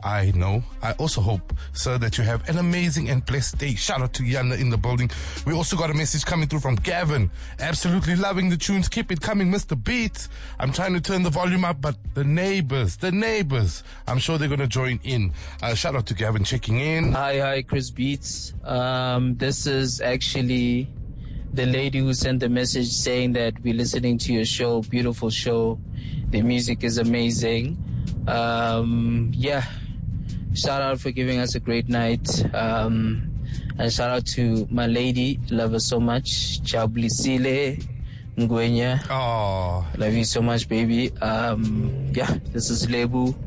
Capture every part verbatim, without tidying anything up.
I know. I also hope, sir, that you have an amazing and blessed day. Shout out to Yana in the building. We also got a message coming through from Gavin. Absolutely loving the tunes. Keep it coming, Mister Beats. I'm trying to turn the volume up, but the neighbors, the neighbors, I'm sure they're going to join in. Uh, shout out to Gavin checking in. Hi, hi, Chris Beats. Um, this is actually the lady who sent the message saying that we're listening to your show. Beautiful show. The music is amazing. Um, yeah. Shout out for giving us a great night. Um, and shout out to my lady. Love her so much. Chablisile Ngwenya. Oh, love you so much, baby. Um, yeah, this is Lebu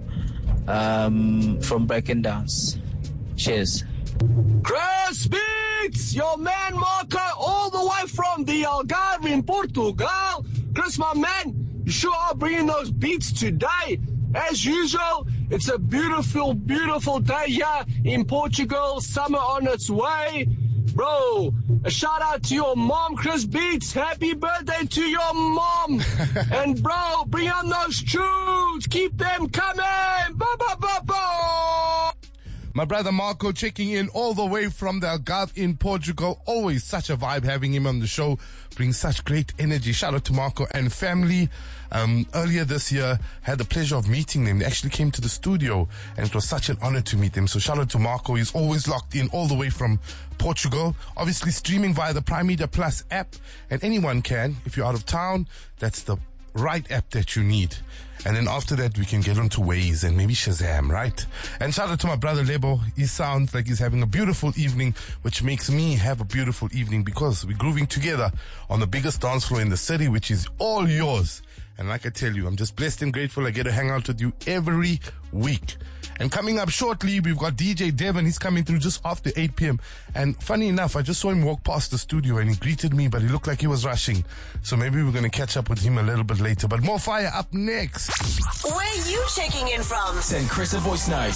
um, from Bracken Downs. Cheers. Chris Beats, your man Marco, all the way from the Algarve in Portugal. Chris, my man, you sure are bringing those beats today. As usual, it's a beautiful, beautiful day here in Portugal. Summer on its way. Bro, a shout out to your mom, Chris Beats. Happy birthday to your mom. And bro, bring on those tunes. Keep them coming. Ba ba ba ba. My brother Marco checking in all the way from the Algarve in Portugal. Always such a vibe having him on the show. Brings such great energy. Shout out to Marco and family. Um, earlier this year, had the pleasure of meeting them. They actually came to the studio and it was such an honor to meet them. So shout out to Marco. He's always locked in all the way from Portugal. Obviously streaming via the Prime Media Plus app. And anyone can, if you're out of town, that's the right app that you need. And then after that, we can get onto Waze and maybe Shazam, right? And shout out to my brother Lebo. He sounds like he's having a beautiful evening, which makes me have a beautiful evening because we're grooving together on the biggest dance floor in the city, which is all yours. And like I tell you, I'm just blessed and grateful I get to hang out with you every week. And coming up shortly, we've got D J Devon. He's coming through just after eight p.m. And funny enough, I just saw him walk past the studio and he greeted me, but he looked like he was rushing. So maybe we're going to catch up with him a little bit later. But more fire up next. Where you checking in from? Send Chris a voice note.